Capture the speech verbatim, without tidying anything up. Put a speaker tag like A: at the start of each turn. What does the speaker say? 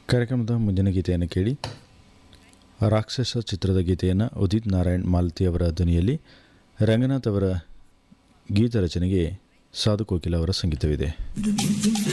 A: ಕಾರ್ಯಕ್ರಮದ ಮುಂದಿನ ಗೀತೆಯನ್ನು ಕೇಳಿ. ರಾಕ್ಷಸ ಚಿತ್ರದ ಗೀತೆಯನ್ನು ಉದಿತ್ ನಾರಾಯಣ್ ಮಾಲತಿ ಅವರ ಧ್ವನಿಯಲ್ಲಿ, ರಂಗನಾಥ್ ಅವರ ಗೀತ ರಚನೆಗೆ ಸಾಧು ಕೋಕಿಲ ಅವರ ಸಂಗೀತವಿದೆ.